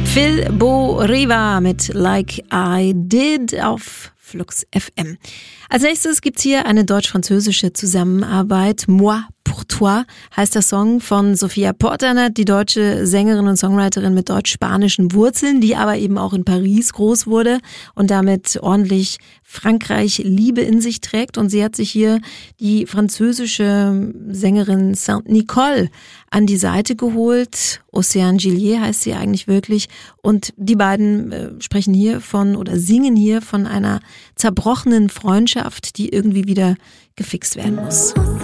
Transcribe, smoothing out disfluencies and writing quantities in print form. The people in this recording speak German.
Phil Bo Riva mit Like I Did auf Flux FM. Als nächstes gibt's hier eine deutsch-französische Zusammenarbeit. Moi pour toi heißt der Song von Sophia Porternat, die deutsche Sängerin und Songwriterin mit deutsch-spanischen Wurzeln, die aber eben auch in Paris groß wurde und damit ordentlich Frankreich-Liebe in sich trägt. Und sie hat sich hier die französische Sängerin Saint-Nicole an die Seite geholt. Océane Gillier heißt sie eigentlich wirklich. Und die beiden sprechen hier von oder singen hier von einer zerbrochenen Freundschaft, die irgendwie wieder gefixt werden muss.